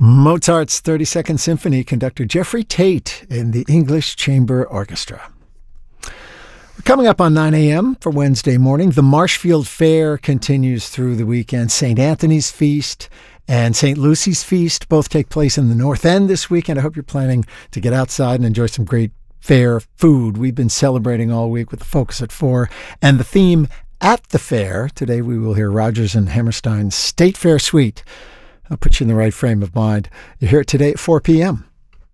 Mozart's 32nd Symphony, conductor Jeffrey Tate in the English Chamber Orchestra. Coming up on 9 a.m. for Wednesday morning, the Marshfield Fair continues through the weekend. St. Anthony's Feast and St. Lucy's Feast both take place in the North End this weekend. I hope you're planning to get outside and enjoy some great fair food. We've been celebrating all week with the Focus at 4 and the theme at the fair. Today we will hear Rodgers and Hammerstein's State Fair Suite. I'll put you in the right frame of mind. You hear it today at 4 p.m.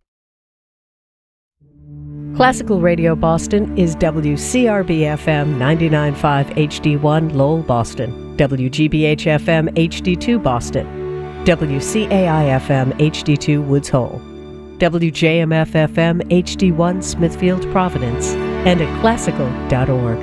Classical Radio Boston is WCRB-FM 99.5 HD1 Lowell, Boston, WGBH-FM HD2 Boston, WCAI-FM HD2 Woods Hole, WJMF-FM HD1 Smithfield, Providence, and at classical.org.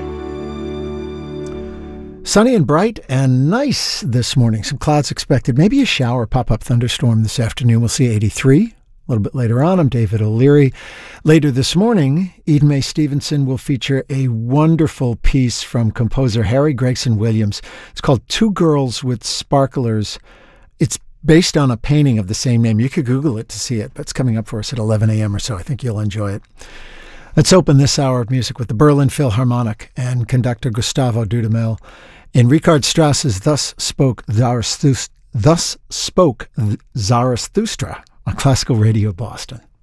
Sunny and bright and nice this morning. Some clouds expected. Maybe a shower, pop-up thunderstorm this afternoon. We'll see 83. A little bit later on, I'm David O'Leary. Later this morning, Eden Mae Stevenson will feature a wonderful piece from composer Harry Gregson Williams. It's called Two Girls with Sparklers. It's based on a painting of the same name. You could Google it to see it, but it's coming up for us at 11 a.m. or so. I think you'll enjoy it. Let's open this hour of music with the Berlin Philharmonic and conductor Gustavo Dudamel in Richard Strauss's Thus Spoke Zarathustra on Classical Radio Boston.